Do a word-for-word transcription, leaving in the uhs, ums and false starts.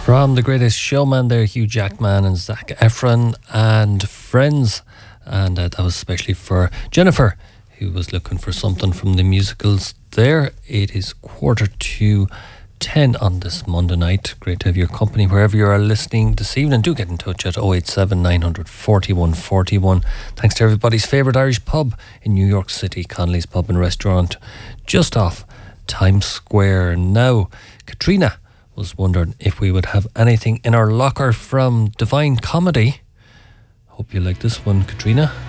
From The Greatest Showman there, Hugh Jackman and Zac Efron and Friends. And uh, that was especially for Jennifer, who was looking for something from the musicals there. It is quarter to ten on this Monday night. Great to have your company wherever you are listening this evening. Do get in touch at oh eight seven, nine four one, four one. Thanks to everybody's favourite Irish pub in New York City, Connolly's Pub and Restaurant, just off Times Square. Now, Katrina was wondering if we would have anything in our locker from Divine Comedy. Hope you like this one, Katrina.